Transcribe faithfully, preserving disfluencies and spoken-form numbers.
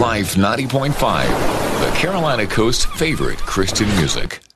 Life ninety point five, the Carolina Coast's favorite Christian music.